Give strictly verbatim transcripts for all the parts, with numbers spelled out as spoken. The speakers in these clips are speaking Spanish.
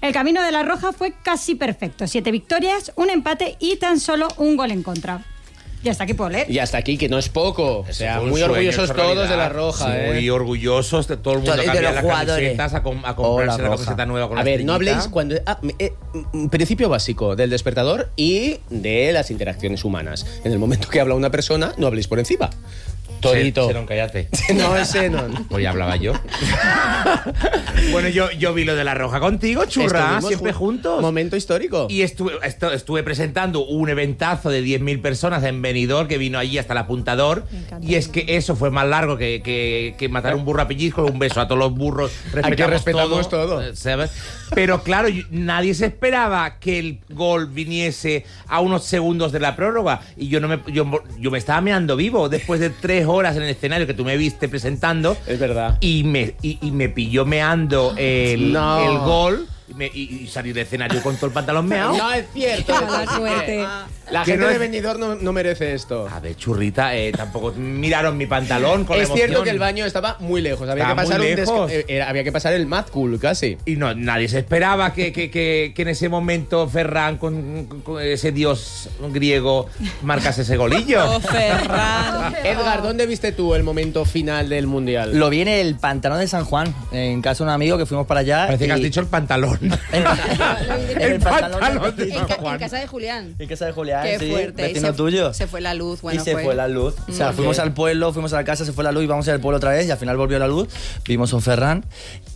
El camino de la Roja fue casi perfecto. Siete victorias, un empate y tan solo un gol en contra. Y hasta aquí puedo leer. Y hasta aquí, que no es poco. O sea, muy sueño, orgullosos todos de la Roja, sí, ¿eh? Muy orgullosos de todo el mundo De que cambia los las jugadores. camisetas a, com- a comprarse la camiseta nueva con A la ver, no estrellita. habléis cuando... Ah, eh, principio básico del despertador y de las interacciones humanas. En el momento que habla una persona, no habléis por encima. Todito. Senon, cállate. No, es Senon. Pues ya hablaba yo. Bueno, yo, yo vi lo de la Roja contigo, churra, Estuvimos siempre jun- juntos. Momento histórico. Y estuve, estu- estuve presentando un eventazo de diez mil personas en Benidorm, que vino allí hasta el apuntador. Y es que eso fue más largo que, que, que matar un burro a pellizco. Un beso a todos los burros. Aquí respetamos todo. eh, ¿sabes? Pero claro, yo- nadie se esperaba que el gol viniese a unos segundos de la prórroga. Y yo no me, yo, yo me estaba meando vivo después de tres horas en el escenario que tú me viste presentando. Es verdad. Y me, y, y me pilló meando el, No. el gol. Y, me, y, y salí del escenario con todo el pantalón meado. No es cierto. Mala suerte. La Que gente no de es- Benidorm no, no merece esto. A ver, churrita, eh, tampoco miraron mi pantalón con Es emoción. cierto que el baño estaba muy lejos. Había, Estaba que pasar, muy un lejos. desca- eh, era- había que pasar el Mad Cool casi. Y no, nadie se esperaba que, que, que, que en ese momento Ferran, con, con ese dios griego, marcase ese golillo. Oh, Ferran. Edgar, ¿dónde viste tú el momento final del Mundial? Lo vi en el pantalón de San Juan, en casa de un amigo que fuimos para allá. Parece y- que has dicho el pantalón. en el el pantalón pantalón de- de En, San ca- en Juan. casa de Julián. En casa de Julián, Qué sí, fuerte. Y vecino se, tuyo. se fue la luz. Bueno, y se fue. la luz. O sea, Mm. fuimos al pueblo, fuimos a la casa, se fue la luz y vamos al pueblo otra vez y al final volvió la luz. Vimos un Ferran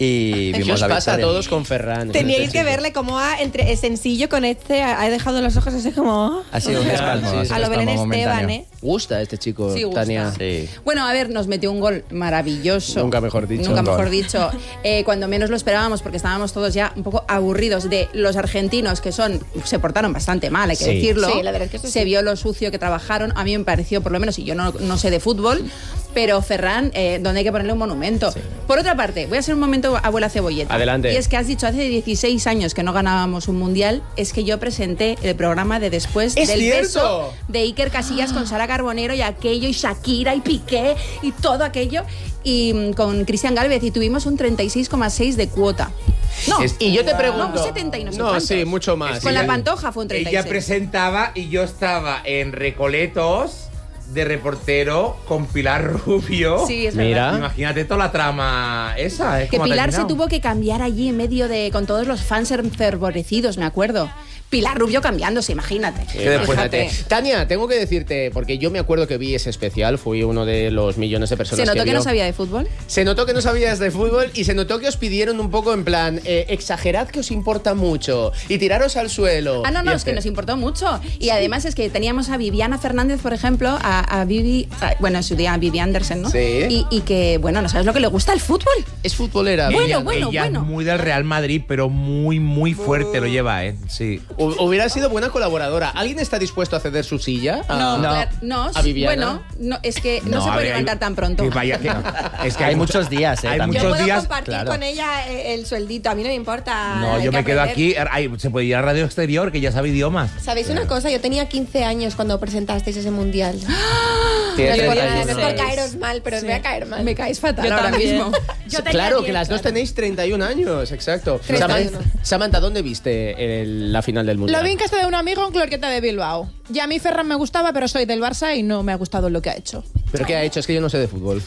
y ¿Qué vimos os la pasa a victoria. todos con Ferran? Teníais que verle cómo ha, entre sencillo con este, ha ha dejado los ojos así como... Ha sido un espasmo, Sí, ha sí. sido A lo un Belén espasmo Esteban, momentáneo. ¿eh? Gusta este chico, Sí, gusta. Tania. Sí. Bueno, a ver, nos metió un gol maravilloso. Nunca mejor dicho. Nunca Un gol. mejor dicho. Eh, cuando menos lo esperábamos, porque estábamos todos ya un poco aburridos de los argentinos, que son se portaron bastante mal, hay que Sí. decirlo. Sí, la verdad es que eso Se sí. vio lo sucio que trabajaron. A mí me pareció, por lo menos, y yo no, no sé de fútbol, pero Ferran, eh, donde hay que ponerle un monumento. Por otra parte, voy a hacer un momento abuela cebolleta. Adelante. Y es que has dicho hace dieciséis años que no ganábamos un mundial, es que yo presenté el programa de después ¡Es del cierto! beso de Iker Casillas con Sara Carbonero y aquello, y Shakira y Piqué y todo aquello, y mm, con Cristian Gálvez, y tuvimos un treinta y seis coma seis de cuota. No, Es- y yo te pregunto... no, un setenta y no sé No, cuántos. sí, mucho más. Con Sí. la Pantoja fue un treinta y seis. Ella presentaba y yo estaba en Recoletos de reportero con Pilar Rubio. Sí, es Mira. verdad. Imagínate toda la trama esa. ¿eh? Que Cómo ha Pilar se terminado. tuvo que cambiar allí en medio de... con todos los fans fervorecidos, me acuerdo. Pilar Rubio cambiándose, imagínate. Eh, Fíjate. Fíjate. Tania, tengo que decirte, porque yo me acuerdo que vi ese especial, fui uno de los millones de personas ¿Se notó que vio. no sabía de fútbol? Se notó que no sabías de fútbol y se notó que os pidieron un poco en plan, eh, exagerad que os importa mucho y tiraros al suelo. Ah, no, no, Y es que este- nos importó mucho. Y además es que teníamos a Viviana Fernández, por ejemplo, a, a Vivi, a- bueno, en su día a Vivi Andersen, ¿no? Sí. Y, y que, bueno, ¿no sabes lo que le gusta el fútbol? Es futbolera. Bueno, ella, bueno, ella bueno. es muy del Real Madrid, pero muy, muy fuerte lo lleva, ¿eh? Sí. Hu- Hubiera sido buena colaboradora. ¿Alguien está dispuesto a ceder su silla? A- No, No. claro, no, ¿A Viviana? bueno, no, es que no, No, se a puede ver, hay- levantar tan pronto. que vaya, que- es que Hay muchos días, ¿eh? Hay también. Yo muchos puedo días. compartir claro. con ella eh, el sueldito, a mí no me importa. No, hay yo que me quedo aprender. aquí. Ay, se puede ir a Radio Exterior, que ya sabe idiomas. ¿Sabéis una cosa? Yo tenía quince años cuando presentasteis ese mundial. No Tienes es por treinta y nada, no es por uno. caeros mal, pero os voy a caer mal. Me caes fatal Yo ahora también. mismo. Yo tenía Claro, diez, que las dos claro. tenéis treinta y un años, exacto. treinta y Samantha, uno. Samantha, ¿dónde viste el- la final del Mundial? Lo vi en casa de un amigo en Clorqueta de Bilbao. Y a mí Ferran me gustaba, pero soy del Barça y no me ha gustado lo que ha hecho. ¿Pero qué ha hecho? Es que yo no sé de fútbol.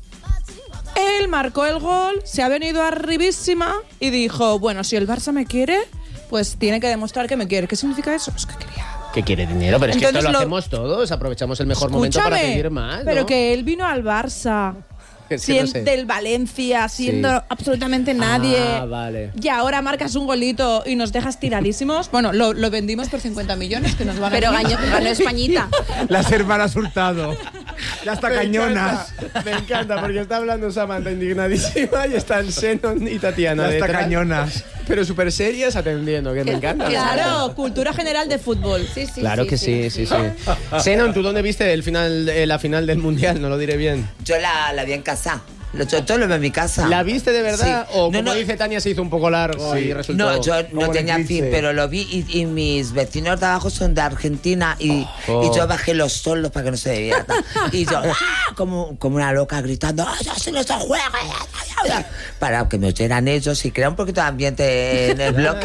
Él marcó el gol, se ha venido arribísima y dijo, bueno, si el Barça me quiere, pues tiene que demostrar que me quiere. ¿Qué significa eso? Pues que quería. Que quiere dinero, pero es que Entonces esto lo, lo- hacemos todos, aprovechamos el mejor momento para Escúchame, pedir más, ¿no? pero que él vino al Barça. Que sí, Sien- no sé. del Valencia, siendo Sí. absolutamente nadie. Ah, vale. Y ahora marcas un golito y nos dejas tiradísimos. Bueno, lo, lo vendimos por cincuenta millones que nos van a Pero venir. ganó, ganó Españita. Las hermanas Hurtado. Ya está cañonas. encanta, me encanta, porque está hablando Samantha indignadísima y están Senon y Tatiana Ya está detrás, cañonas. pero súper serias atendiendo, que me encanta. Claro, cultura general de fútbol. Sí, sí, Claro que sí, sí, sí. Senon, ¿tú dónde viste el final, eh, la final del Mundial? No lo diré bien. Yo la, la vi en casa. Lo, yo, yo lo vi en mi casa. ¿La viste de verdad? Sí. O No, como no. dice Tania, se hizo un poco largo y resultó... No, yo como no en tenía eclipse. fin, pero lo vi y, y mis vecinos de abajo son de Argentina y, Oh. y yo bajé los solos para que no se divierta. Y yo, ¡ah! como, como una loca gritando, ¡ah, ya se les juega! Para que me oyeran ellos y crear un poquito de ambiente en el bloque.